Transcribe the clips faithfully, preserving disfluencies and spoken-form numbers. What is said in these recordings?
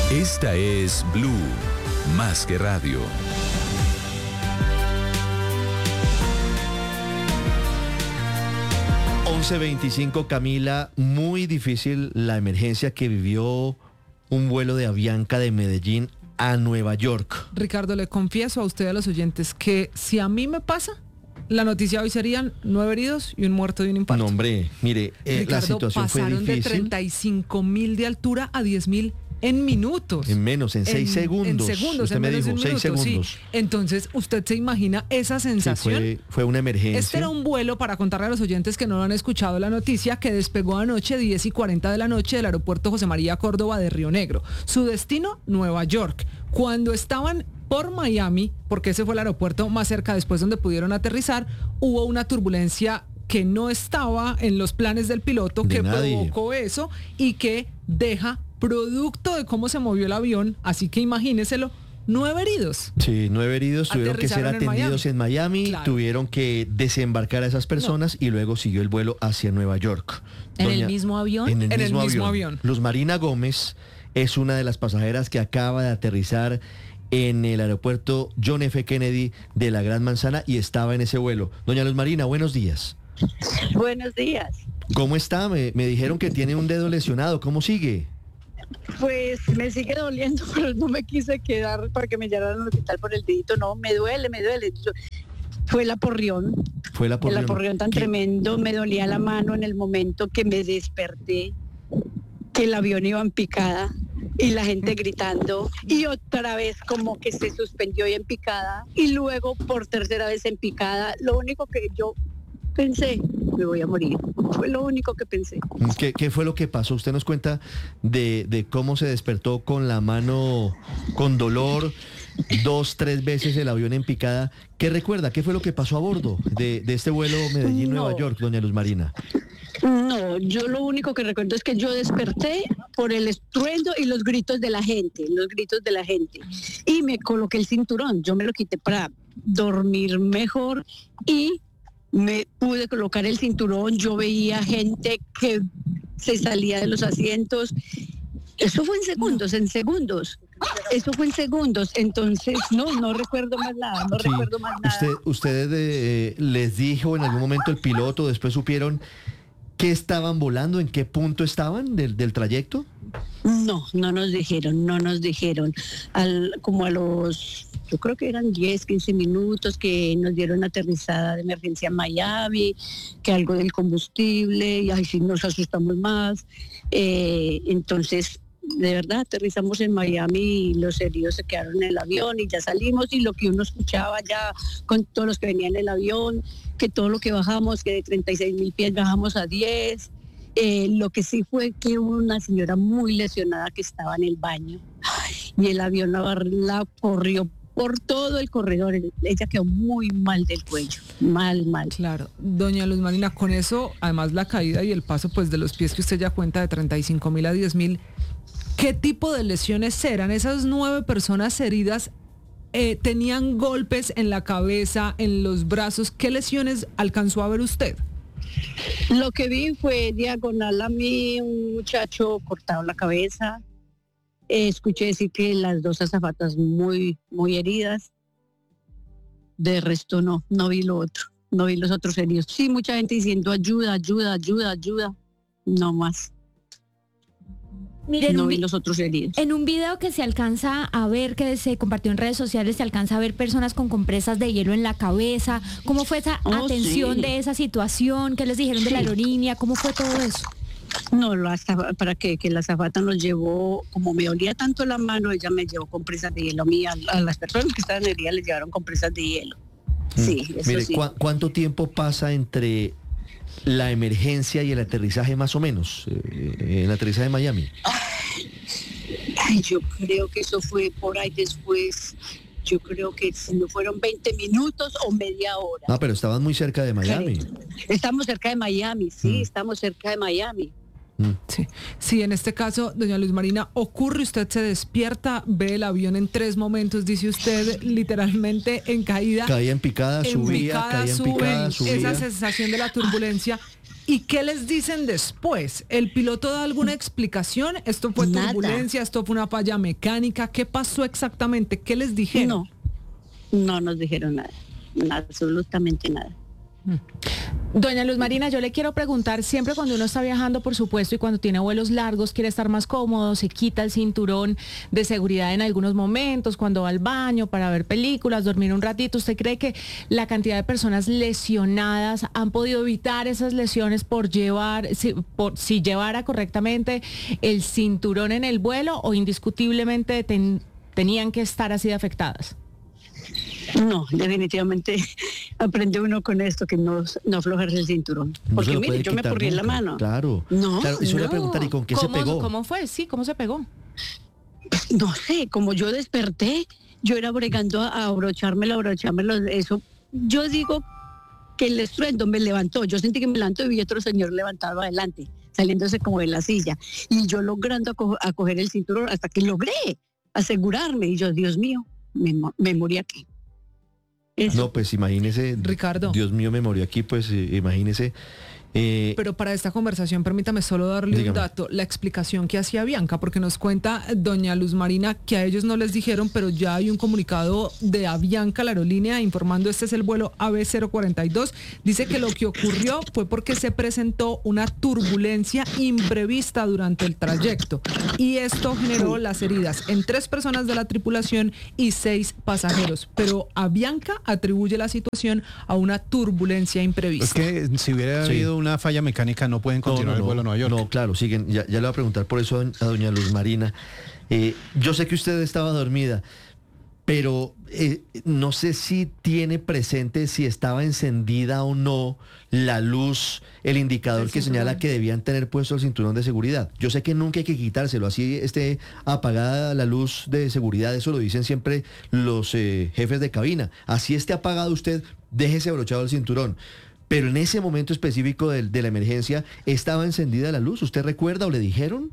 Esta es Blue, más que radio. once veinticinco, Camila, muy difícil la emergencia que vivió un vuelo de Avianca de Medellín a Nueva York. Ricardo, le confieso a usted y a los oyentes que si a mí me pasa, la noticia hoy serían nueve heridos y un muerto de un infarto. No, hombre, mire, eh, Ricardo, la situación fue pasaron difícil. de treinta y cinco mil de altura a diez mil en minutos. En menos, en seis segundos. En segundos, Usted en me menos dijo, de un seis minuto, segundos. sí. Entonces, ¿usted se imagina esa Sí, sensación? fue, fue una emergencia. Este era un vuelo, para contarle a los oyentes que no lo han escuchado la noticia, que despegó anoche diez y cuarenta de la noche del aeropuerto José María Córdoba de Río Negro. Su destino, Nueva York. Cuando estaban por Miami, porque ese fue el aeropuerto más cerca después donde pudieron aterrizar, hubo una turbulencia que no estaba en los planes del piloto, De que nadie. provocó eso y que deja, producto de cómo se movió el avión, así que imagíneselo, nueve heridos. Sí, nueve heridos tuvieron que ser Aterrizaron en atendidos en Miami, Claro. tuvieron que desembarcar a esas personas y luego siguió el vuelo hacia Nueva York. ¿En el mismo avión? En el, En el mismo, mismo avión. avión. Luz Marina Gómez es una de las pasajeras que acaba de aterrizar en el aeropuerto John F. Kennedy de la Gran Manzana y estaba en ese vuelo. Doña Luz Marina, buenos días. Buenos días. ¿Cómo está? Me, me dijeron que tiene un dedo lesionado. ¿Cómo sigue? Pues me sigue doliendo, pero no me quise quedar para que me llevaran al hospital por el dedito. No, me duele, me duele. Yo- fue el aporreón, Fue la el porrión. aporreón tan ¿Qué- tremendo. Me dolía la mano en el momento que me desperté, que el avión iba en picada y la gente gritando. Y otra vez como que se suspendió y en picada. Y luego por tercera vez en picada. Lo único que yo pensé, me voy a morir. Fue lo único que pensé. ¿Qué, qué fue lo que pasó? Usted nos cuenta de, de cómo se despertó con la mano con dolor, dos, tres veces el avión en picada. ¿Qué recuerda? ¿Qué fue lo que pasó a bordo de, de este vuelo Medellín-Nueva No. York, doña Luz Marina? No, yo lo único que recuerdo es que yo desperté por el estruendo y los gritos de la gente, los gritos de la gente. Y me coloqué el cinturón, yo me lo quité para dormir mejor y me pude colocar el cinturón. Yo veía gente que se salía de los asientos. Eso fue en segundos, en segundos. Eso fue en segundos. Entonces, no, no recuerdo más nada, no Sí. recuerdo más nada. ¿Usted, usted eh, les dijo en algún momento el piloto, después supieron qué estaban volando, en qué punto estaban del, del trayecto? No, no nos dijeron, no nos dijeron. Al, como a los, yo creo que eran diez, quince minutos que nos dieron aterrizada de emergencia en Miami, que algo del combustible, y ahí sí nos asustamos más. Eh, entonces, de verdad, aterrizamos en Miami y los heridos se quedaron en el avión y ya salimos y lo que uno escuchaba ya con todos los que venían en el avión, que todo lo que bajamos, que de treinta y seis mil pies bajamos a diez. Eh, lo que sí fue que hubo una señora muy lesionada que estaba en el baño y el avión la, la corrió por todo el corredor. Ella quedó muy mal del cuello, mal, mal. Claro, doña Luz Marina, con eso, además la caída y el paso pues de los pies que usted ya cuenta de treinta y cinco mil a diez mil, ¿qué tipo de lesiones eran? Esas nueve personas heridas eh, tenían golpes en la cabeza, en los brazos. ¿Qué lesiones alcanzó a ver usted? Lo que vi fue diagonal a mí, un muchacho cortado la cabeza. Eh, escuché decir que las dos azafatas muy, muy heridas. De resto no, no vi lo otro, no vi los otros heridos. Sí, mucha gente diciendo ayuda, ayuda, ayuda, ayuda. No más, Miren, no un vi vi- los otros heridos. en un video que se alcanza a ver, que se compartió en redes sociales, se alcanza a ver personas con compresas de hielo en la cabeza. ¿Cómo fue esa Oh, atención sí. de esa situación? ¿Qué les dijeron de la Sí. aerolínea? ¿Cómo fue todo eso? No, la azafa- para que, que la azafata nos llevó, como me olía tanto la mano, ella me llevó compresas de hielo. A mí, a, a las personas que estaban heridas les llevaron compresas de hielo. Sí, Mm. eso Mire, sí. ¿cuá- ¿cuánto tiempo pasa entre la emergencia y el aterrizaje más o menos? Eh, el aterrizaje de Miami. Ay, yo creo que eso fue por ahí después, yo creo que si no fueron veinte minutos o media hora. No, pero estaban muy cerca de Miami. Creo. Estamos cerca de Miami, sí, Mm. estamos cerca de Miami. Mm. Sí. Sí, en este caso, doña Luz Marina, ocurre, usted se despierta, ve el avión en tres momentos, dice usted, literalmente en caída. Caía en picada, en subía, picada, caía en sube, picada, subía. esa sensación de la turbulencia. ¿Y qué les dicen después? ¿El piloto da alguna explicación? ¿Esto fue Nada. turbulencia? ¿Esto fue una falla mecánica? ¿Qué pasó exactamente? ¿Qué les dijeron? No, no nos dijeron nada, nada, absolutamente nada. Doña Luz Marina, yo le quiero preguntar, siempre cuando uno está viajando, por supuesto, y cuando tiene vuelos largos, quiere estar más cómodo, se quita el cinturón de seguridad en algunos momentos, cuando va al baño para ver películas, dormir un ratito. ¿Usted cree que la cantidad de personas lesionadas han podido evitar esas lesiones por llevar, si, por, si llevara correctamente el cinturón en el vuelo, o indiscutiblemente ten, tenían que estar así de afectadas? No, definitivamente aprende uno con esto, que no, no aflojarse el cinturón. No Porque se lo mire, puede yo me quitar porrí en la nunca. mano. Claro. No, Claro, eso le voy a no. preguntar, ¿y con qué se ¿Cómo, pegó? ¿Cómo fue? Sí, ¿cómo se pegó? No sé, como yo desperté, yo era bregando a abrochármelo, abrochármelo, eso. Yo digo que el estruendo me levantó, yo sentí que me levantó y vi otro señor levantado adelante, saliéndose como de la silla. Y yo logrando a, co- a coger el cinturón hasta que logré asegurarme. Y yo, Dios mío, me, mo- me morí aquí. Eso. No, pues imagínese, Ricardo. Dios mío, me murió aquí, pues eh, imagínese. eh, Pero para esta conversación, permítame solo darle Dígame. un dato, la explicación que hacía Bianca, porque nos cuenta doña Luz Marina que a ellos no les dijeron, pero ya hay un comunicado de Avianca, la aerolínea, informando este es el vuelo A B cero cuarenta y dos. Dice que lo que ocurrió fue porque se presentó una turbulencia imprevista durante el trayecto y esto generó las heridas en tres personas de la tripulación y seis pasajeros. Pero Avianca atribuye la situación a una turbulencia imprevista. Es que si hubiera Sí. habido una falla mecánica no pueden No, continuar no, el vuelo a no, Nueva York. No, claro, siguen. Ya, ya le voy a preguntar por eso a doña- a doña Luz Marina. Eh, yo sé que usted estaba dormida, pero eh, no sé si tiene presente si estaba encendida o no la luz, el indicador El que señala cinturón. que debían tener puesto el cinturón de seguridad. Yo sé que nunca hay que quitárselo, así esté apagada la luz de seguridad, eso lo dicen siempre los eh, jefes de cabina. Así esté apagado usted, déjese abrochado el cinturón. Pero en ese momento específico del- de, la emergencia, ¿estaba encendida la luz? ¿Usted recuerda o le dijeron?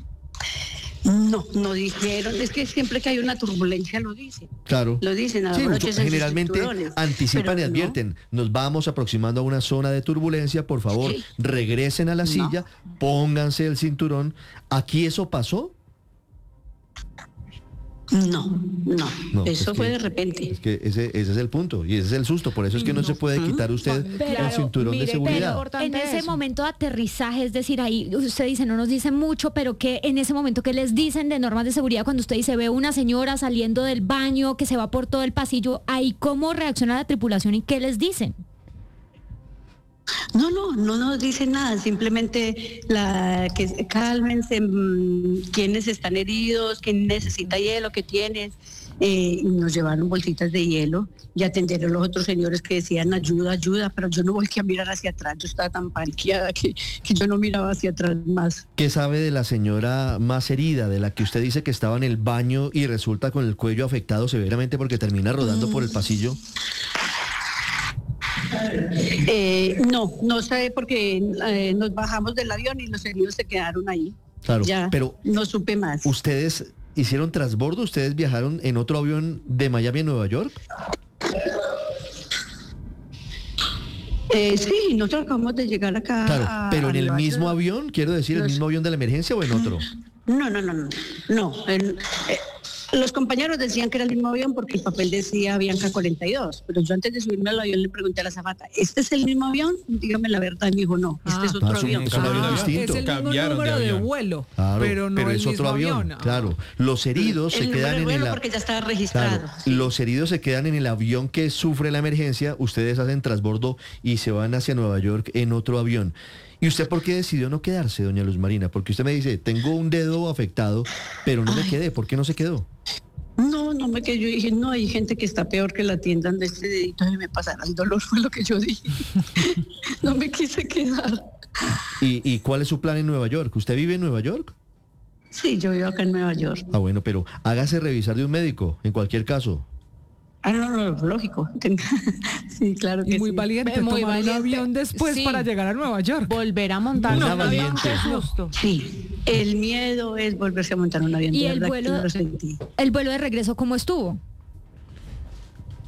No, no dijeron. Es que siempre que hay una turbulencia lo dicen. Claro. Lo dicen, Sí, abróchense sus generalmente cinturones. anticipan Pero y no. advierten, nos vamos aproximando a una zona de turbulencia, por favor, Sí. regresen a la No. silla, pónganse el cinturón. ¿Aquí eso pasó? No, no, No, eso es fue que- de repente. Es que ese, ese es el punto y ese es el susto, por eso es que no, se puede quitar usted Pero, el cinturón mire, de pero- seguridad. importante En ese eso. momento de aterrizaje, es decir, ahí usted dice, no nos dicen mucho, pero que en ese momento, ¿qué les dicen de normas de seguridad cuando usted dice, ve una señora saliendo del baño, que se va por todo el pasillo, ahí cómo reacciona la tripulación y qué les dicen? No, no, no nos dicen nada, simplemente la que se- cálmense, mm, quiénes están heridos, quién necesita hielo, qué tienes. Eh, y nos llevaron bolsitas de hielo y atendieron los otros señores que decían ayuda, ayuda, pero yo no volví a mirar hacia atrás, yo estaba tan paniqueada que, que yo no miraba hacia atrás más. ¿Qué sabe de la señora más herida, de la que usted dice que estaba en el baño y resulta con el cuello afectado severamente porque termina rodando por el pasillo? Eh, no, no sé porque eh, nos bajamos del avión y los heridos se quedaron ahí. Claro, Ya, pero no supe más. ¿ustedes hicieron transbordo? ¿Ustedes viajaron en otro avión de Miami a Nueva York? Eh, sí, nosotros acabamos de llegar acá. Claro, a- pero a en el Nueva mismo York. avión, quiero decir, ¿el Los- mismo avión de la emergencia o en otro? No, no, no, no. No, el- eh, los compañeros decían que era el mismo avión porque el papel decía Bianca cuarenta y dos, pero yo antes de subirme al avión le pregunté a la azafata, ¿este es el mismo avión? Dígame la verdad, y me dijo, no, este Ah. es otro Ah, es un- avión. es un avión Ah, distinto. es el mismo Cambiaron de número de, avión. vuelo, Claro, pero no el es otro mismo avión. Ah. Claro, los heridos se El quedan número de en vuelo el a- porque ya estaba registrado. Claro, sí. los heridos se quedan en el avión que sufre la emergencia, ustedes hacen transbordo y se van hacia Nueva York en otro avión. ¿Y usted por qué decidió no quedarse, doña Luz Marina? Porque usted me dice, tengo un dedo afectado, pero no me Ay. quedé. ¿Por qué no se quedó? No, no me quedé. Yo dije, no, hay gente que está peor que la atiendan de este dedito y me pasará el dolor, fue lo que yo dije. No me quise quedar. ¿Y, y cuál es su plan en Nueva York? ¿Usted vive en Nueva York? Sí, yo vivo acá en Nueva York. Ah, bueno, pero hágase revisar de un médico, en cualquier caso. Ah, no, no, lógico. Sí, claro que Y muy sí. valiente, Muy tomar valiente. un avión después Sí. para llegar a Nueva York. Volver a montar Una un avión, valiente. qué susto. Sí, el miedo es volverse a montar un avión. ¿Y de el verdad que vuelo- lo sentí. ¿El vuelo de regreso cómo estuvo?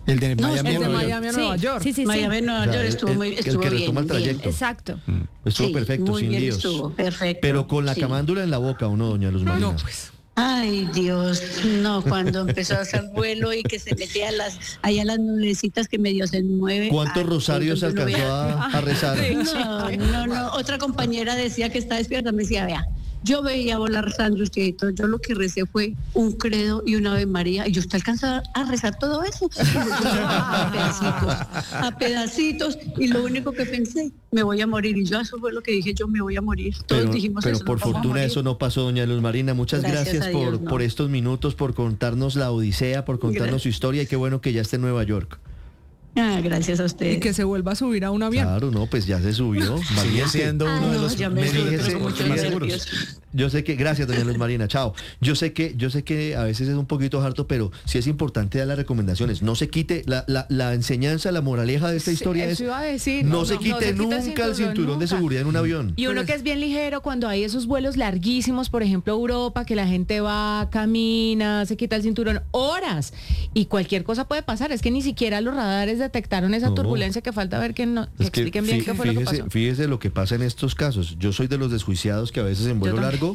El de No, Miami, El a de Nueva York. Miami a Nueva Sí, York. sí, sí, sí. Miami, Nueva O sea, York el- estuvo el- muy, el estuvo que bien, retoma el bien. trayecto. Exacto. Estuvo Sí, perfecto, muy sin bien líos. estuvo, perfecto. Pero con la Sí. camándula en la boca, ¿o no, doña Luz Marina? No, pues. Ay, Dios, no, cuando empezó a hacer vuelo y que se metía a las, ahí a las nubecitas que medio se mueve. ¿Cuántos ay, rosarios donde uno alcanzó vea- a, a rezar? No, no, no, otra compañera decía que está despierta, me decía, vea, yo veía volar sándwichitos, yo lo que recé fue un credo y una Ave María, y yo usted alcanza a rezar todo eso. Y yo, a pedacitos, a pedacitos, y lo único que pensé, me voy a morir, y yo eso fue lo que dije, yo me voy a morir. Todos Pero, dijimos pero eso. por nos vamos a fortuna morir. eso no pasó, doña Luz Marina. Muchas gracias, Gracias a por, Dios, no. por estos minutos, por contarnos la odisea, por contarnos Gracias. su historia y qué bueno que ya esté en Nueva York. Ah, gracias a ustedes. Y que se vuelva a subir a un avión. Claro, no, pues ya se subió. Sigue valiente. siendo Ah, uno de no, los ya me medios subí, de pero transporte mucho más nervioso. seguros. Yo sé que, gracias, doña Luz Marina, chao. Yo sé que, yo sé que a veces es un poquito harto, pero sí es importante dar las recomendaciones. No se quite la, la, la enseñanza, la moraleja de esta Sí, historia eso es iba a decir, no, no, se no, quite no se quite el nunca el cinturón, cinturón de nunca. seguridad en un avión. Y uno Pero que es- es bien ligero cuando hay esos vuelos larguísimos, por ejemplo, Europa, que la gente va, camina, se quita el cinturón horas y cualquier cosa puede pasar. Es que ni siquiera los radares detectaron esa No. turbulencia que falta ver que, no, que Es que expliquen bien fí- qué fue lo que fíjese, pasó. fíjese lo que pasa en estos casos. Yo soy de los desjuiciados que a veces en vuelo también. largo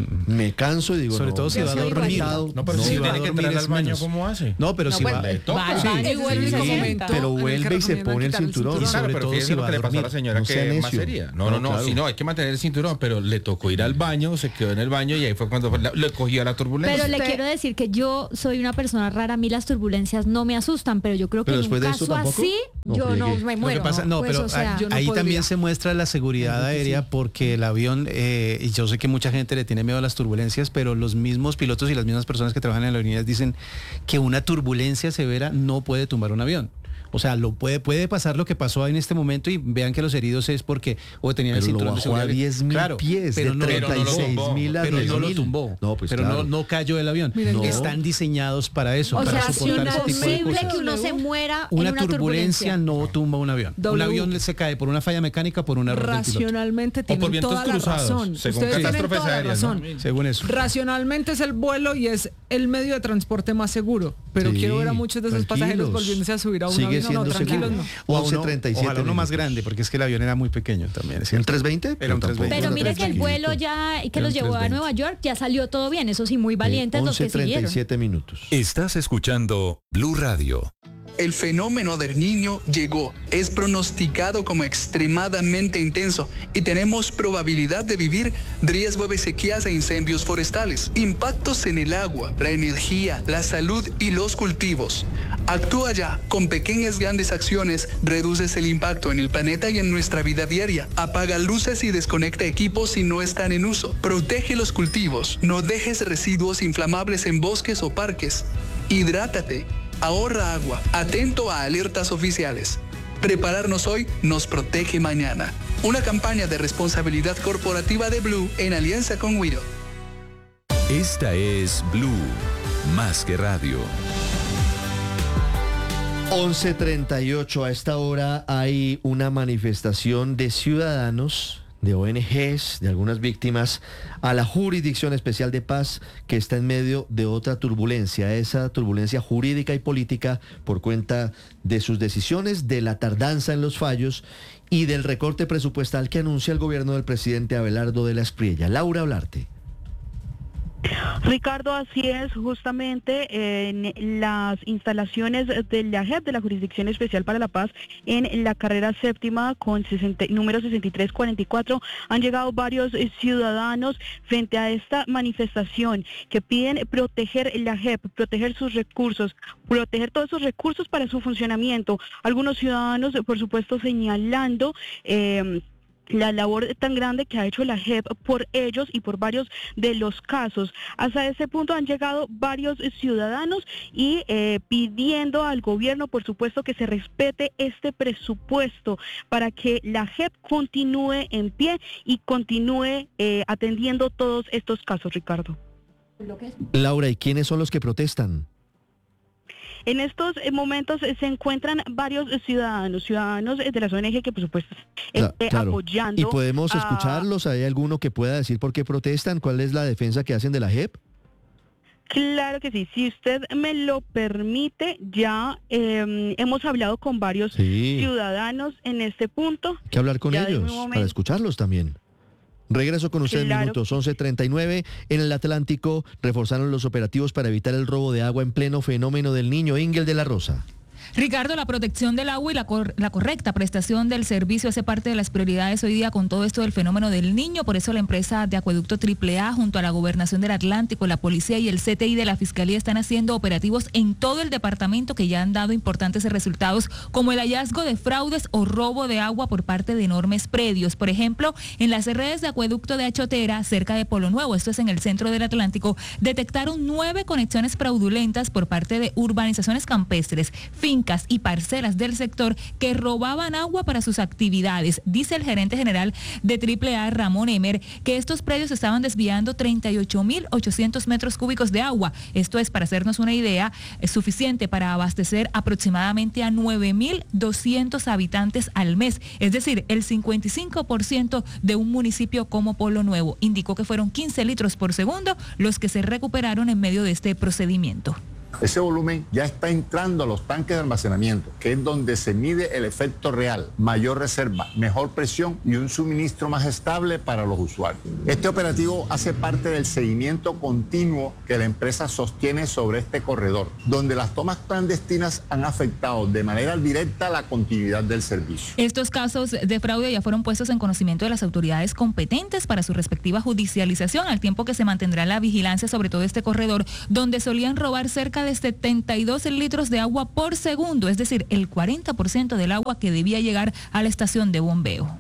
me canso y digo, Sobre no, todo si ya va a estoy dormir. cansado. No, pero No, si va a tiene que dormir entrar es al baño, menos. ¿cómo hace? No, pero No, si pues, va. le toca. va al Sí, baño y ese es vuelve el y se único sienta. momento Pero en el que vuelve y se recomiendan pone el quitar cinturón. Y Claro, sobre pero todo fíjese si lo va que a le pasó a la dormir. señora No que sea es más necio. seria. No, No, no, no, claro. si no, hay que mantener el cinturón, pero le tocó ir al baño, se quedó en el baño y ahí fue cuando la- le cogió la turbulencia. Pero le Usted- quiero decir que yo soy una persona rara, a mí las turbulencias no me asustan, pero yo creo que Pero en un después de esto caso tampoco. así, No, yo no friegue. me Lo muero. que pasa, no, Pues, pero o sea, ahí, yo no ahí podría. también se muestra la seguridad aérea porque el avión, eh, y yo sé que mucha gente le tiene miedo a las turbulencias, pero los mismos pilotos y las mismas personas que trabajan en la aerolínea dicen que una turbulencia severa no puede tumbar un avión. O sea, lo puede, puede pasar lo que pasó en este momento y vean que los heridos es porque o tenían Pero el lo cinturón de bajó a seguridad. diez mil Claro, pies, pero de no, Pero no lo treinta y seis tumbó. mil a pero diez no lo mil. tumbó. No, pues pero claro. no, no cayó el avión. Miren, no. Están diseñados para eso, o para sea, soportar ese es tipo de posible cosas. que uno se muera en Una una turbulencia turbulencia. no tumba un avión. Un W. avión se cae por una falla mecánica, por un error del piloto. Racionalmente O por tienen vientos toda la cruzados, razón. según Ustedes tienen catástrofes toda la aéreas, ¿no? razón. Según eso. Racionalmente es el vuelo y es el medio de transporte más seguro. Pero Sí, quiero ver a muchos de esos tranquilos. pasajeros volviéndose a subir a un Sigue avión. No, siendo no, tranquilos seguro. no. O a once uno, treinta y siete ojalá uno más minutos. grande, porque es que el avión era muy pequeño también. ¿es ¿Un cierto? trescientos veinte? Era un Pero tampoco. trescientos Pero Uno mire que el chiquito. vuelo ya que Era los un llevó a trescientos Nueva York ya salió todo bien, eso sí, muy valientes los que once treinta y siguieron. siete minutos. Estás escuchando Blue Radio. El fenómeno del Niño llegó, es pronosticado como extremadamente intenso y tenemos probabilidad de vivir riesgo de sequías e incendios forestales, impactos en el agua, la energía, la salud y los cultivos. Actúa ya, con pequeñas grandes acciones reduces el impacto en el planeta y en nuestra vida diaria. Apaga luces y desconecta equipos si no están en uso. Protege los cultivos, no dejes residuos inflamables en bosques o parques. Hidrátate. Ahorra agua, atento a alertas oficiales. Prepararnos hoy nos protege mañana. Una campaña de responsabilidad corporativa de Blue en alianza con Wido. Esta es Blue, más que radio. once treinta y ocho, a esta hora hay una manifestación de ciudadanos, de O N Ges, de algunas víctimas, a la Jurisdicción Especial de Paz, que está en medio de otra turbulencia, esa turbulencia jurídica y política por cuenta de sus decisiones, de la tardanza en los fallos y del recorte presupuestal que anuncia el gobierno del presidente Abelardo de la Espriella. Laura Olarte. Ricardo, así es, justamente en las instalaciones de la J E P, de la Jurisdicción Especial para la Paz, en la carrera séptima con sesenta, número sesenta y tres cuarenta y cuatro, han llegado varios eh, ciudadanos frente a esta manifestación que piden proteger la J E P, proteger sus recursos, proteger todos esos recursos para su funcionamiento. Algunos ciudadanos, por supuesto, señalando Eh, la labor tan grande que ha hecho la J E P por ellos y por varios de los casos. Hasta ese punto han llegado varios ciudadanos y eh, pidiendo al gobierno, por supuesto, que se respete este presupuesto para que la J E P continúe en pie y continúe eh, atendiendo todos estos casos, Ricardo. Laura, ¿y quiénes son los que protestan? En estos eh, momentos eh, se encuentran varios eh, ciudadanos, ciudadanos eh, de las O N G que por supuesto están Cla- claro. apoyando. ¿Y podemos a- escucharlos? ¿Hay alguno que pueda decir por qué protestan? ¿Cuál es la defensa que hacen de la J E P? Claro que sí, si usted me lo permite, ya eh, hemos hablado con varios Sí. ciudadanos en este punto. Hay que hablar con Ya de ellos un momento. para escucharlos también. Regreso con ustedes Claro. minutos, once treinta y nueve. En el Atlántico reforzaron los operativos para evitar el robo de agua en pleno fenómeno del Niño. Ingel de la Rosa. Ricardo, la protección del agua y la, cor- la correcta prestación del servicio hace parte de las prioridades hoy día con todo esto del fenómeno del Niño. Por eso la empresa de acueducto Triple A junto a la Gobernación del Atlántico, la Policía y el C T I de la Fiscalía están haciendo operativos en todo el departamento que ya han dado importantes resultados, como el hallazgo de fraudes o robo de agua por parte de enormes predios. Por ejemplo, en las redes de acueducto de Achotera, cerca de Polo Nuevo, esto es en el centro del Atlántico, detectaron nueve conexiones fraudulentas por parte de urbanizaciones campestres, fincas y parcelas del sector que robaban agua para sus actividades. Dice el gerente general de Triple A, Ramón Emer, que estos predios estaban desviando treinta y ocho mil ochocientos metros cúbicos de agua. Esto es, para hacernos una idea, es suficiente para abastecer aproximadamente a nueve mil doscientos habitantes al mes, es decir, el cincuenta y cinco por ciento de un municipio como Polo Nuevo. Indicó que fueron quince litros por segundo los que se recuperaron en medio de este procedimiento. Ese volumen ya está entrando a los tanques de almacenamiento, que es donde se mide el efecto real, mayor reserva, mejor presión y un suministro más estable para los usuarios. Este operativo hace parte del seguimiento continuo que la empresa sostiene sobre este corredor, donde las tomas clandestinas han afectado de manera directa la continuidad del servicio. Estos casos de fraude ya fueron puestos en conocimiento de las autoridades competentes para su respectiva judicialización, al tiempo que se mantendrá la vigilancia sobre todo este corredor, donde solían robar cerca de setenta y dos litros de agua por segundo, es decir, el cuarenta por ciento del agua que debía llegar a la estación de bombeo.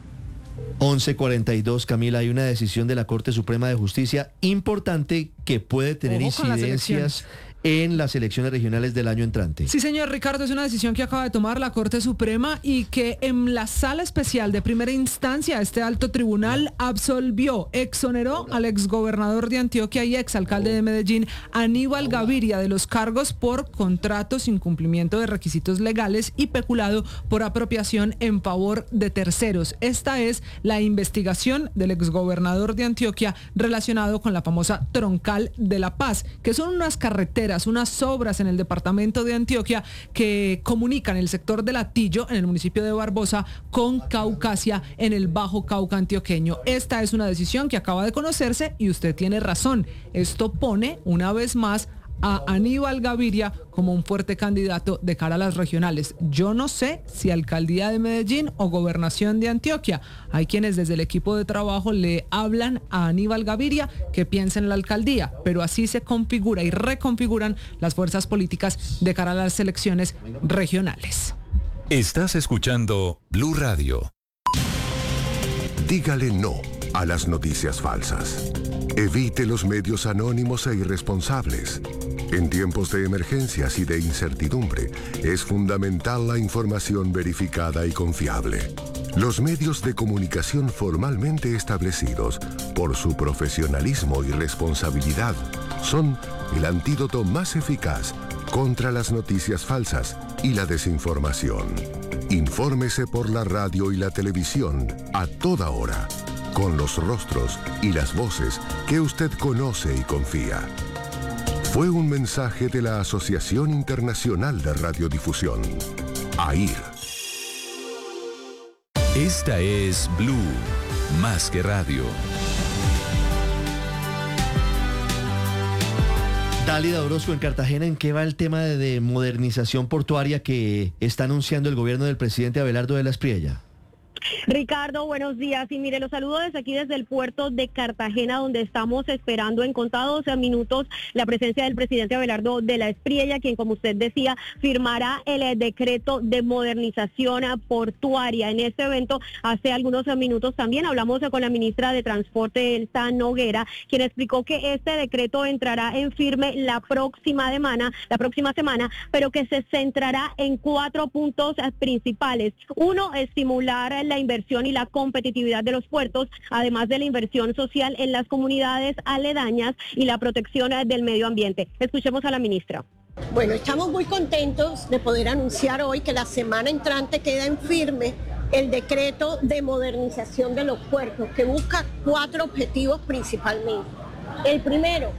once cuarenta y dos, Camila, hay una decisión de la Corte Suprema de Justicia importante que puede tener Ojo con las incidencias en las elecciones regionales del año entrante. Sí, señor Ricardo, es una decisión que acaba de tomar la Corte Suprema y que en la sala especial de primera instancia este alto tribunal absolvió, exoneró al exgobernador de Antioquia y exalcalde de Medellín, Aníbal Gaviria, de los cargos por contratos, incumplimiento de requisitos legales y peculado por apropiación en favor de terceros. Esta es la investigación del exgobernador de Antioquia relacionado con la famosa Troncal de la Paz, que son unas carreteras, unas obras en el departamento de Antioquia que comunican el sector de Latillo, en el municipio de Barbosa, con Caucasia, en el Bajo Cauca antioqueño. Esta es una decisión que acaba de conocerse y usted tiene razón. Esto pone una vez más a Aníbal Gaviria como un fuerte candidato de cara a las regionales. Yo no sé si alcaldía de Medellín o gobernación de Antioquia. Hay quienes desde el equipo de trabajo le hablan a Aníbal Gaviria que piensa en la alcaldía, pero así se configura y reconfiguran las fuerzas políticas de cara a las elecciones regionales. Estás escuchando Blue Radio. Dígale no a las noticias falsas. Evite los medios anónimos e irresponsables. En tiempos de emergencias y de incertidumbre, es fundamental la información verificada y confiable. Los medios de comunicación formalmente establecidos, por su profesionalismo y responsabilidad, son el antídoto más eficaz contra las noticias falsas y la desinformación. Infórmese por la radio y la televisión a toda hora, con los rostros y las voces que usted conoce y confía. Fue un mensaje de la Asociación Internacional de Radiodifusión, A I R. Esta es Blue, más que radio. Dálida Orozco, en Cartagena, ¿en qué va el tema de, de modernización portuaria que está anunciando el gobierno del presidente Abelardo de la Espriella? Ricardo, buenos días. Y mire, los saludo desde aquí, desde el puerto de Cartagena, donde estamos esperando en contados minutos la presencia del presidente Abelardo de la Espriella, quien, como usted decía, firmará el decreto de modernización portuaria. En este evento, hace algunos minutos también hablamos con la ministra de Transporte, Elsa Noguera, quien explicó que este decreto entrará en firme la próxima semana, la próxima semana, pero que se centrará en cuatro puntos principales. Uno, estimular la inversión y la competitividad de los puertos, además de la inversión social en las comunidades aledañas y la protección del medio ambiente. Escuchemos a la ministra. Bueno, estamos muy contentos de poder anunciar hoy que la semana entrante queda en firme el decreto de modernización de los puertos, que busca cuatro objetivos principalmente. El primero,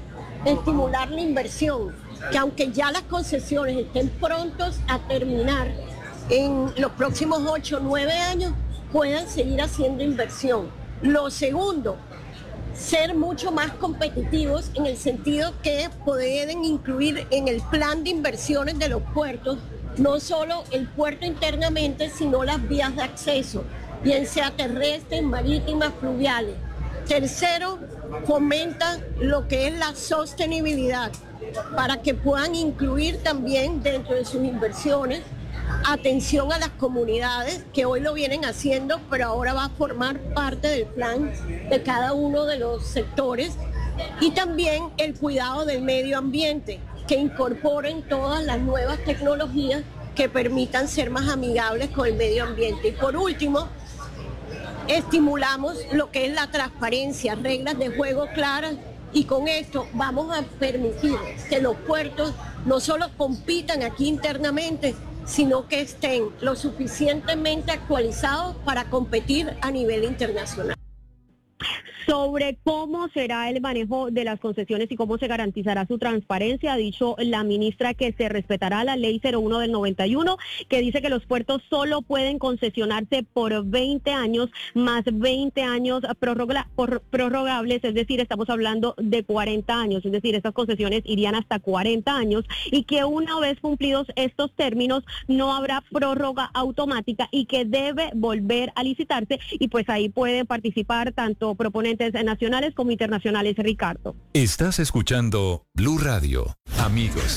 estimular la inversión, que aunque ya las concesiones estén prontos a terminar en los próximos ocho o nueve años, puedan seguir haciendo inversión. Lo segundo, ser mucho más competitivos en el sentido que pueden incluir en el plan de inversiones de los puertos no solo el puerto internamente, sino las vías de acceso, bien sea terrestres, marítimas, fluviales. Tercero, fomenta lo que es la sostenibilidad para que puedan incluir también dentro de sus inversiones atención a las comunidades, que hoy lo vienen haciendo, pero ahora va a formar parte del plan de cada uno de los sectores, y también el cuidado del medio ambiente, que incorporen todas las nuevas tecnologías que permitan ser más amigables con el medio ambiente. Y por último, estimulamos lo que es la transparencia, reglas de juego claras, y con esto vamos a permitir que los puertos no solo compitan aquí internamente, sino que estén lo suficientemente actualizados para competir a nivel internacional. Sobre cómo será el manejo de las concesiones y cómo se garantizará su transparencia, ha dicho la ministra que se respetará la ley cero uno del noventa y uno, que dice que los puertos solo pueden concesionarse por veinte años más veinte años prorroga, por, prorrogables, es decir, estamos hablando de cuarenta años, es decir, estas concesiones irían hasta cuarenta años, y que una vez cumplidos estos términos no habrá prórroga automática y que debe volver a licitarse, y pues ahí pueden participar tanto proponentes nacionales como internacionales. Ricardo. Estás escuchando Blue Radio. Amigos.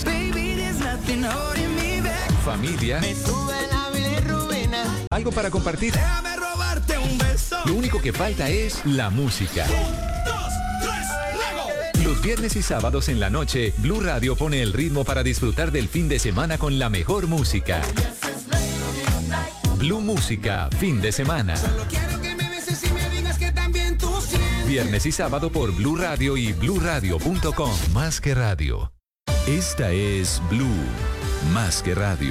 Familia. Algo para compartir. Lo único que falta es la música. Los viernes y sábados en la noche, Blue Radio pone el ritmo para disfrutar del fin de semana con la mejor música. Blue Música, fin de semana. Viernes y sábado por Blue Radio y blue radio punto com. Más que radio. Esta es Blue, más que radio.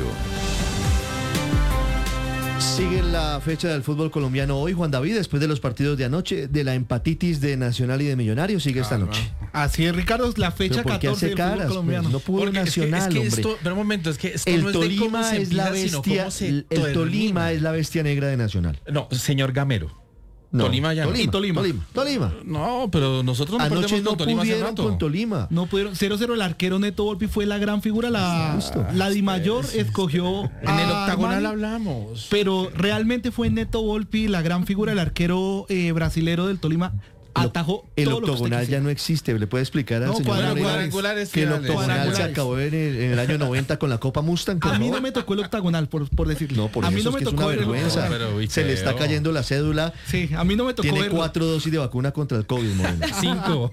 Sigue la fecha del fútbol colombiano hoy, Juan David, después de los partidos de anoche, de la empatitis de Nacional y de Millonarios, sigue esta noche. Así es, Ricardo, la fecha catorce del fútbol colombiano. Pues, no pudo Porque Nacional, es que, es que hombre. esto, pero un momento, es que esto el no es de Tolima cómo se es la empieza, sino bestia, cómo se el, el Tolima es la bestia negra de Nacional. No, señor Gamero. No, Tolima ya Tolima, no. Tolima, Tolima, Tolima. No, pero nosotros no Anoche perdemos no con Tolima hace pudieron rato. con Tolima. No pudieron. cero cero, el arquero Neto Volpi fue la gran figura. La, Justo. la Di Mayor escogió En el a octagonal Armani, hablamos. pero realmente fue Neto Volpi la gran figura, el arquero eh, brasilero del Tolima. Atajó El todo lo que usted octogonal ya quisiera. no existe. ¿Le puede explicar al No, señor cuadrangulares. Moreno Cuadrangulares, que el sí, dale. octogonal se Cuadrangulares. acabó en el, en el año noventa con la Copa Mustang? por A mí favor? no me tocó el octagonal, por, por decirlo. No, por a mí eso no es me que es tocó una ver el vergüenza. octogonal. Pero, uy, Se le está feo. cayendo la cédula. Sí, a mí no me tocó Tiene verlo. cuatro dosis de vacuna contra el COVID, Moreno. Cinco.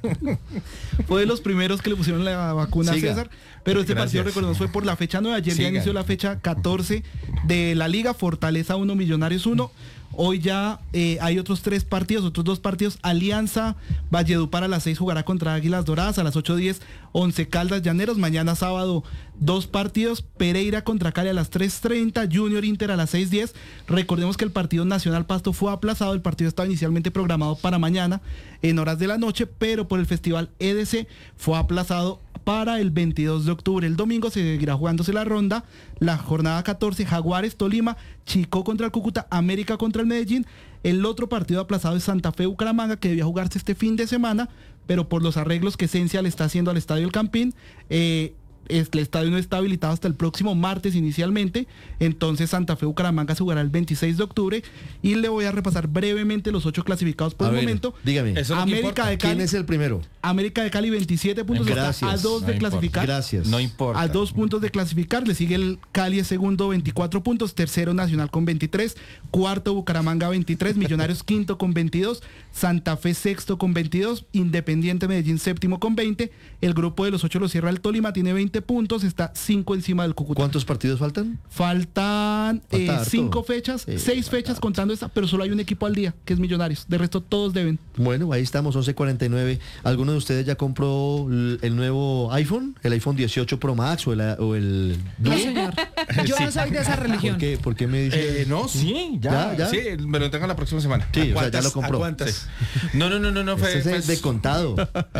Fue de los primeros que le pusieron la vacuna Siga. a César, pero este Gracias. partido, recordemos, fue por la fecha nueve. Ayer ya Sigan. inició la fecha catorce de la Liga, Fortaleza uno, Millonarios uno. Hoy ya eh, hay otros tres partidos, otros dos partidos. Alianza, Valledupar a las seis jugará contra Águilas Doradas, a las ocho diez, Once Caldas Llaneros. Mañana sábado, dos partidos, Pereira contra Cali a las tres treinta, Junior Inter a las seis diez. Recordemos que el partido Nacional Pasto fue aplazado, el partido estaba inicialmente programado para mañana en horas de la noche, pero por el festival E D C fue aplazado para el veintidós de octubre. El domingo se seguirá jugándose la ronda, la jornada catorce, Jaguares Tolima, Chico contra el Cúcuta, América contra el Medellín. El otro partido aplazado es Santa Fe Bucaramanga, que debía jugarse este fin de semana, pero por los arreglos que Esencia le está haciendo al Estadio El Campín, eh, el estadio no está habilitado hasta el próximo martes inicialmente. Entonces Santa Fe Bucaramanga se jugará el veintiséis de octubre, y le voy a repasar brevemente los ocho clasificados por A el ver, momento. dígame. Eso no América importa. de Cali, ¿Quién es el primero? América de Cali veintisiete puntos, Gracias. está a dos No de importa. clasificar. Gracias. No importa. A dos puntos de clasificar, le sigue el Cali es segundo, veinticuatro puntos, tercero Nacional con veintitrés, cuarto Bucaramanga veintitrés, Millonarios quinto con veintidós, Santa Fe sexto con veintidós, Independiente Medellín séptimo con veinte, el grupo de los ocho lo cierra el Tolima, tiene veinte puntos, está cinco encima del Cúcuta. ¿Cuántos partidos faltan? Faltan Falta eh, harto. cinco fechas, Sí, seis falta fechas harto. contando esta, pero solo hay un equipo al día, que es Millonarios, de resto todos deben. Bueno, ahí estamos, once cuarenta y nueve. ¿Alguno de ustedes ya compró l- el nuevo iPhone? ¿El iPhone dieciocho Pro Max o el, o el No, Duo? señor. Yo Sí. no soy de esa religión. ¿Por qué, ¿Por qué me dice? Eh, no, sí, ya, ¿Ya? Sí, me lo entregan la próxima semana. Sí, o sea, ya ¿Cuántas? lo compró. ¿A cuántas? Sí. No, no, no, no, no. Fue, Ese es fue- de contado.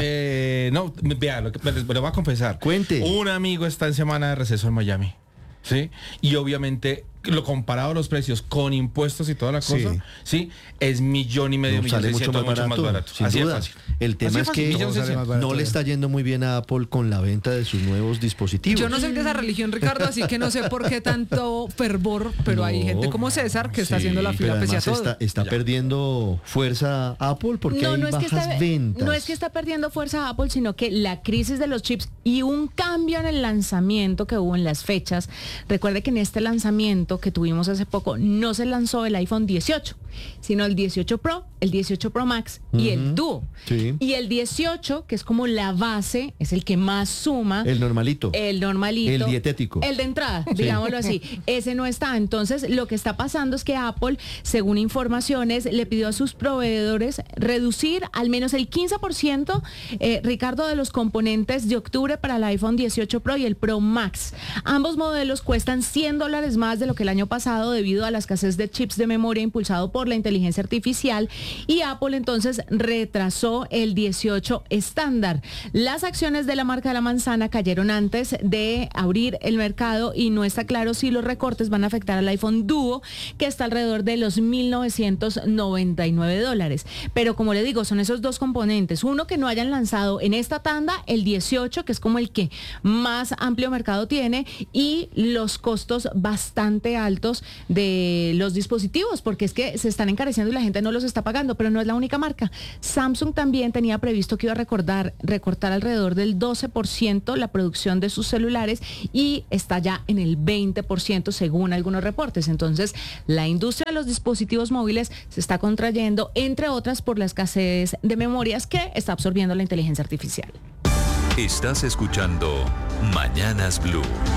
Eh, no, vea, lo que les lo voy a confesar. Cuente. Un amigo está en semana de receso en Miami. ¿Sí? Y obviamente, lo comparado a los precios con impuestos y toda la Sí. cosa, ¿sí? Es millón y medio, No, millón sale mucho seiscientos, más mucho barato, más barato. sin Así duda. de fácil. El tema Así de es fácil, que millón seiscientos. no le está yendo muy bien a Apple con la venta de sus nuevos dispositivos. Yo no soy de esa religión, Ricardo, así que no sé por qué tanto fervor, pero hay No, gente como César que está sí, haciendo la pero fila pese a además todo. está, está perdiendo fuerza Apple porque hay no es que bajas está, ventas. no es que está perdiendo fuerza Apple, sino que la crisis de los chips y un cambio en el lanzamiento que hubo en las fechas. Recuerde que en este lanzamiento que tuvimos hace poco no se lanzó el iPhone dieciocho, sino el dieciocho Pro, el dieciocho Pro Max y el Ujú. Duo. Sí. Y el dieciocho, que es como la base, es el que más suma. El normalito. El normalito. El dietético. El de entrada, Sí. digámoslo así. Ese no está. Entonces, lo que está pasando es que Apple, según informaciones, le pidió a sus proveedores reducir al menos el quince por ciento, eh, Ricardo, de los componentes de octubre para el iPhone dieciocho Pro y el Pro Max. Ambos modelos cuestan cien dólares más de lo que el año pasado debido a la escasez de chips de memoria impulsado por la inteligencia artificial, y Apple entonces retrasó el dieciocho estándar. Las acciones de la marca de la manzana cayeron antes de abrir el mercado y no está claro si los recortes van a afectar al iPhone Duo, que está alrededor de los mil novecientos noventa y nueve dólares. Pero como le digo, son esos dos componentes. Uno, que no hayan lanzado en esta tanda el dieciocho, que es como el que más amplio mercado tiene, y los costos bastante altos de los dispositivos, porque es que se están encareciendo y la gente no los está pagando, pero no es la única marca. Samsung también tenía previsto que iba a recordar, recortar alrededor del doce por ciento la producción de sus celulares y está ya en el veinte por ciento según algunos reportes. Entonces, la industria de los dispositivos móviles se está contrayendo, entre otras por la escasez de memorias que está absorbiendo la inteligencia artificial. Estás escuchando Mañanas Blue.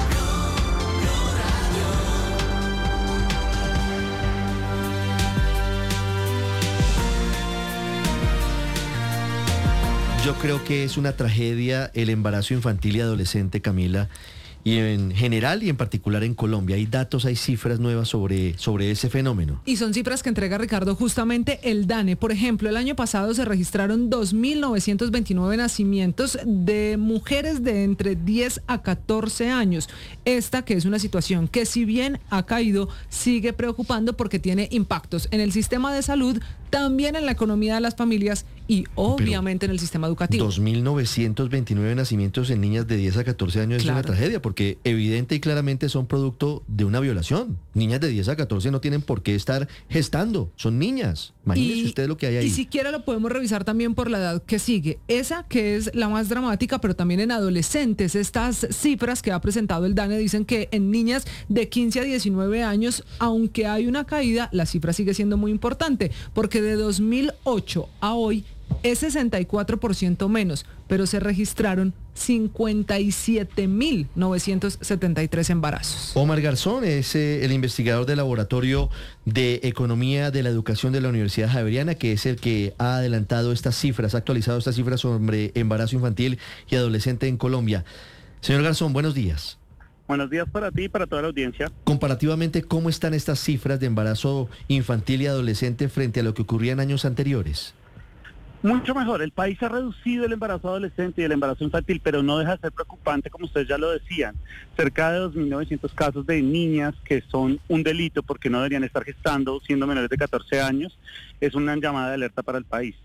Yo creo que es una tragedia el embarazo infantil y adolescente, Camila, y en general y en particular en Colombia. Hay datos, hay cifras nuevas sobre, sobre ese fenómeno. Y son cifras que entrega Ricardo justamente el DANE. Por ejemplo, el año pasado se registraron dos mil novecientos veintinueve nacimientos de mujeres de entre diez a catorce años. Esta que es una situación que, si bien ha caído, sigue preocupando porque tiene impactos en el sistema de salud, también en la economía de las familias y obviamente en el sistema educativo. dos mil novecientos veintinueve nacimientos en niñas de diez a catorce años Claro. es una tragedia, porque evidente y claramente son producto de una violación. Niñas de diez a catorce no tienen por qué estar gestando, son niñas. Imagínese Y- usted lo que hay ahí. Y siquiera lo podemos revisar también por la edad que sigue. Esa que es la más dramática, pero también en adolescentes. Estas cifras que ha presentado el DANE dicen que en niñas de quince a diecinueve años, aunque hay una caída, la cifra sigue siendo muy importante, porque de dos mil ocho a hoy es sesenta y cuatro por ciento menos, pero se registraron cincuenta y siete mil novecientos setenta y tres embarazos. Omar Garzón es eh, el investigador del Laboratorio de Economía de la Educación de la Universidad Javeriana, que es el que ha adelantado estas cifras, ha actualizado estas cifras sobre embarazo infantil y adolescente en Colombia. Señor Garzón, buenos días. Buenos días para ti y para toda la audiencia. Comparativamente, ¿cómo están estas cifras de embarazo infantil y adolescente frente a lo que ocurría en años anteriores? Mucho mejor. El país ha reducido el embarazo adolescente y el embarazo infantil, pero no deja de ser preocupante, como ustedes ya lo decían. Cerca de dos mil novecientos casos de niñas que son un delito porque no deberían estar gestando siendo menores de catorce años. Es una llamada de alerta para el país.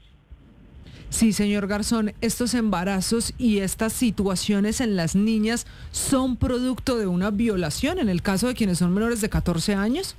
Sí, señor Garzón, estos embarazos y estas situaciones en las niñas son producto de una violación en el caso de quienes son menores de catorce años.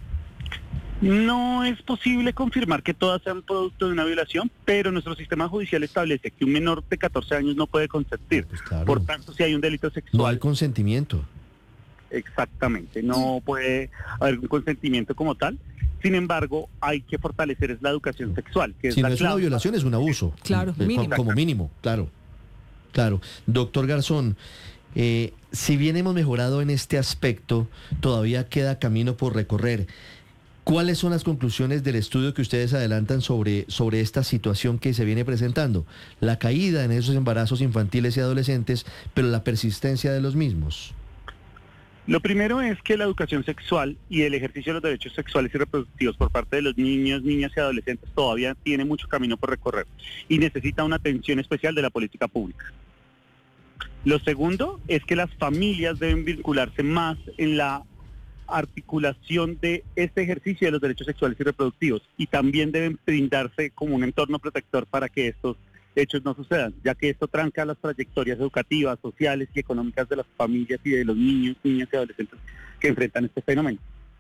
No es posible confirmar que todas sean producto de una violación, pero nuestro sistema judicial establece que un menor de catorce años no puede consentir. Por tanto, si hay un delito sexual... No hay consentimiento. Exactamente, no puede haber un consentimiento como tal. Sin embargo, hay que fortalecer es la educación sexual, que es Si la no es una clave. violación, es un abuso. Claro, Eh, co- mínimo. Como mínimo, claro. Claro. Doctor Garzón, eh, si bien hemos mejorado en este aspecto, todavía queda camino por recorrer. ¿Cuáles son las conclusiones del estudio que ustedes adelantan sobre, sobre esta situación que se viene presentando? La caída en esos embarazos infantiles y adolescentes, pero la persistencia de los mismos. Lo primero es que la educación sexual y el ejercicio de los derechos sexuales y reproductivos por parte de los niños, niñas y adolescentes todavía tiene mucho camino por recorrer y necesita una atención especial de la política pública. Lo segundo es que las familias deben vincularse más en la articulación de este ejercicio de los derechos sexuales y reproductivos y también deben brindarse como un entorno protector para que estos hechos no sucedan, ya que esto tranca las trayectorias educativas, sociales y económicas de las familias y de los niños, niñas y adolescentes que enfrentan este fenómeno.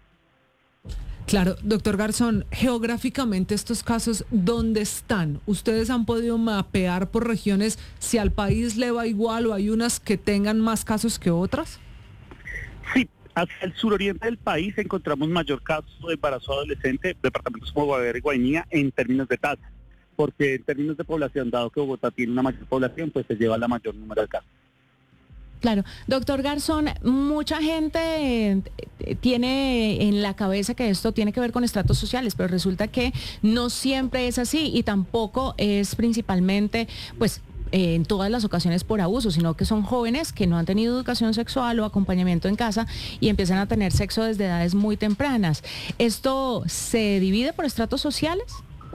Claro, doctor Garzón, geográficamente estos casos, ¿dónde están? ¿Ustedes han podido mapear por regiones si al país le va igual o hay unas que tengan más casos que otras? Sí, hacia el suroriente del país encontramos mayor caso de embarazo adolescente, departamentos como Guaviare y Guainía, en términos de tasa, porque en términos de población, dado que Bogotá tiene una mayor población, pues se lleva la mayor número de casos. Claro. Doctor Garzón, mucha gente eh, tiene en la cabeza que esto tiene que ver con estratos sociales, pero resulta que no siempre es así y tampoco es principalmente, pues, eh, en todas las ocasiones por abuso, sino que son jóvenes que no han tenido educación sexual o acompañamiento en casa y empiezan a tener sexo desde edades muy tempranas. ¿Esto se divide por estratos sociales?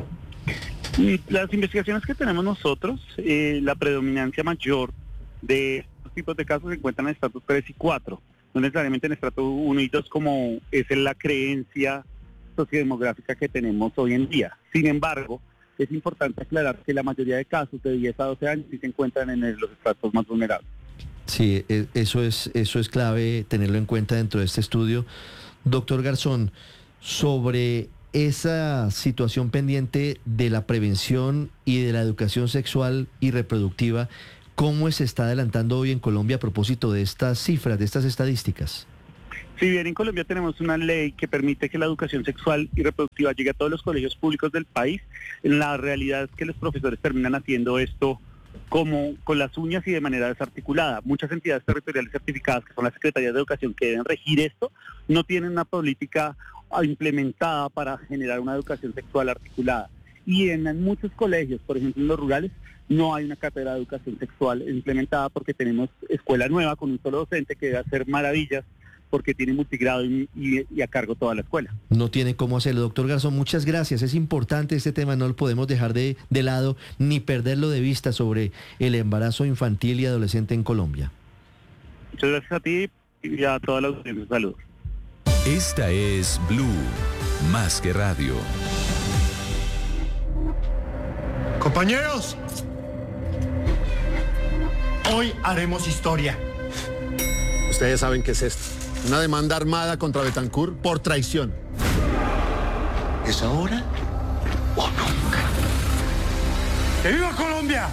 Las investigaciones que tenemos nosotros, eh, la predominancia mayor de estos tipos de casos se encuentran en estratos tres y cuatro, no necesariamente en estratos uno y dos como es la creencia sociodemográfica que tenemos hoy en día. Sin embargo, es importante aclarar que la mayoría de casos de diez a doce años sí se encuentran en los estratos más vulnerables. Sí, eso es, eso es clave tenerlo en cuenta dentro de este estudio. Doctor Garzón, sobre esa situación pendiente de la prevención y de la educación sexual y reproductiva, ¿cómo se está adelantando hoy en Colombia a propósito de estas cifras, de estas estadísticas? Si bien en Colombia tenemos una ley que permite que la educación sexual y reproductiva llegue a todos los colegios públicos del país, la realidad es que los profesores terminan haciendo esto como con las uñas y de manera desarticulada. Muchas entidades territoriales certificadas, que son las secretarías de educación que deben regir esto, no tienen una política implementada para generar una educación sexual articulada. Y en muchos colegios, por ejemplo en los rurales, no hay una cátedra de educación sexual implementada porque tenemos escuela nueva con un solo docente que debe hacer maravillas porque tiene multigrado y, y, y a cargo toda la escuela. No tiene cómo hacerlo. Doctor Garzón, muchas gracias. Es importante este tema, no lo podemos dejar de, de lado ni perderlo de vista sobre el embarazo infantil y adolescente en Colombia. Muchas gracias a ti y a toda la audiencia. Saludos. Esta es Blue, más que radio. Compañeros, hoy haremos historia. Ustedes saben qué es esto. Una demanda armada contra Betancur por traición. ¿Es ahora o nunca? ¡Que viva Colombia!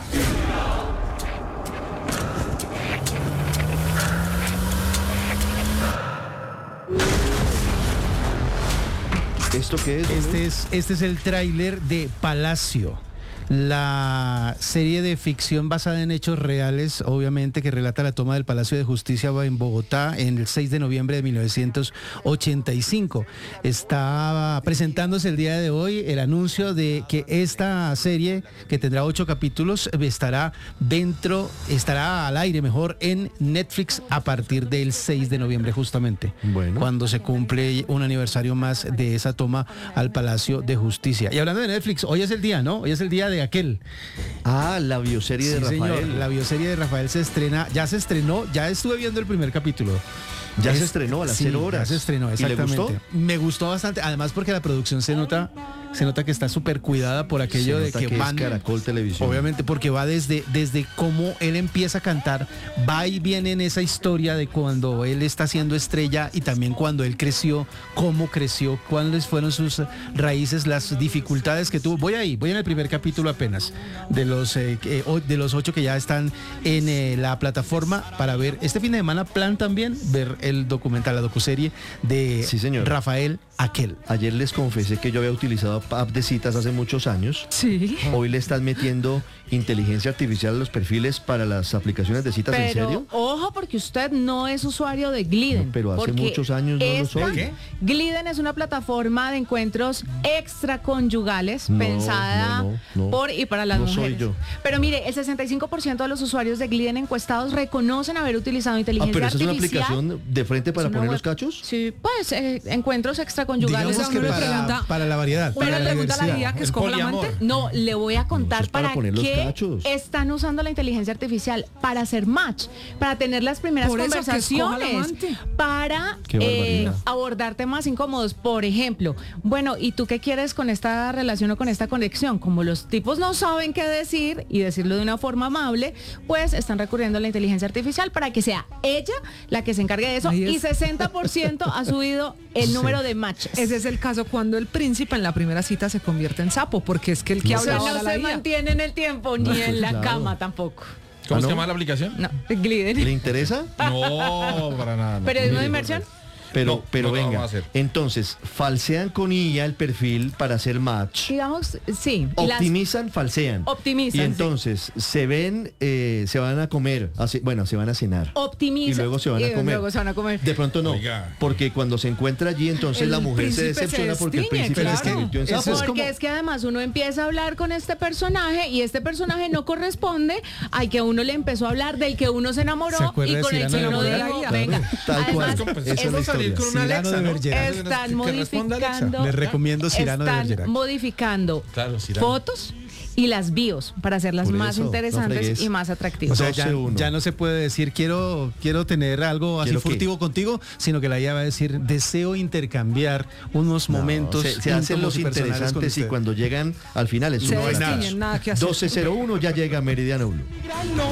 ¿Esto qué es? Este es, este es el tráiler de Palacio, la serie de ficción basada en hechos reales, obviamente, que relata la toma del Palacio de Justicia en Bogotá en el seis de noviembre de mil novecientos ochenta y cinco. Está presentándose el día de hoy el anuncio de que esta serie, que tendrá ocho capítulos, estará dentro, estará al aire mejor en Netflix a partir del seis de noviembre justamente, bueno, cuando se cumple un aniversario más de esa toma al Palacio de Justicia. Y hablando de Netflix, hoy es el día, ¿no? Hoy es el día de de Aquel. Ah, la bioserie de sí, Rafael. Señor, la bioserie de Rafael se estrena, ya se estrenó, ya estuve viendo el primer capítulo. Ya es, se estrenó a las sí, cero horas. Ya se estrenó, exactamente. ¿Y le gustó? Me gustó bastante, además porque la producción se nota, se nota que está súper cuidada por aquello se de que, que van. Es Caracol Televisión. Obviamente, porque va desde, desde cómo él empieza a cantar, va y viene en esa historia de cuando él está siendo estrella y también cuando él creció, cómo creció, cuáles fueron sus raíces, las dificultades que tuvo. Voy ahí, voy en el primer capítulo apenas, de los eh, eh, de los ocho que ya están en eh, la plataforma para ver. Este fin de semana plan también ver el documental, la docuserie de sí, señor. Rafael Aquel. Ayer les confesé que yo había utilizado app de citas hace muchos años. Sí. Hoy le están metiendo inteligencia artificial a los perfiles para las aplicaciones de citas. Pero, ¿en serio? ojo, porque usted no es usuario de Gliden. No, pero hace porque muchos años no lo esta- soy. ¿Qué? Gliden es una plataforma de encuentros extraconyugales No, pensada no, no, no. por y para las No soy mujeres. yo. Pero mire, el sesenta y cinco por ciento de los usuarios de Gliden encuestados reconocen haber utilizado Ah, inteligencia pero esa es una artificial. aplicación de frente para Es una poner web- los cachos. Sí, pues eh, encuentros extraconyugales. Digamos que Uno le para, pregunta- para la variedad, Uno para le la pregunta a la diversidad. guía que El escoja la poliamor. amante. No, le voy a contar eso es para para, poner los qué cachos. están usando la inteligencia artificial. Para hacer match, para tener las primeras Por eso, que escoja la conversaciones, amante. para Qué eh, barbaridad. abordar temas incómodos. Por ejemplo, bueno, ¿y tú qué quieres con esta relación o con esta conexión? Como los tipos no saben qué decir y decirlo de una forma amable, pues están recurriendo a la inteligencia artificial para que sea ella la que se encargue de eso. Ahí es. Y sesenta por ciento ha subido el número de matches. Ese es el caso cuando el príncipe en la primera cita se convierte en sapo, porque es que el que Que habla no ahora la se I A. mantiene en el tiempo ni en la Claro. cama tampoco. ¿Cómo ¿Ah, se no? llama la aplicación? No, Gliden. ¿Le interesa? No, para nada. no. ¿Periodismo de Mire, inmersión? Pero, No, pero no lo vamos venga, a hacer. entonces, falsean con I A el perfil para hacer match. Digamos, sí. y las- Optimizan, falsean. Optimizan, Y sí. entonces se ven, eh, se van a comer, así- bueno, se van a cenar. Optimiza. Y luego se van a y comer. luego se van a comer. De pronto no, Oiga. porque cuando se encuentra allí, entonces El la mujer se príncipe se decepciona porque el destiñe, príncipe claro. se convirtió en Eso sapo. es Porque como- es que además uno empieza a hablar con este personaje y este personaje no corresponde al que uno le empezó a hablar, del que uno se enamoró ¿Se acuerda y de con el Cyrano que de uno Bergerac? dijo, Claro, venga. tal cual. Además, Esa es la Eso salir historia. con una Cyrano Alexa, de ¿no? Bergerac. están Que responda Alexa. modificando. Les recomiendo Cyrano de están Bergerac. modificando Claro, Cyrano. fotos y las bios para hacerlas Por más eso, no interesantes fregues. y más O atractivas. sea, ya, doce uno. ya no se puede decir quiero quiero tener algo así ¿Quiero qué? furtivo contigo, sino que la I A va a decir deseo intercambiar unos No, momentos se, se hacen íntimos los y personales con interesantes y usted. cuando llegan al final es Se un destiñen, nada que hacer. doce cero uno ya llega Meridiano Blue.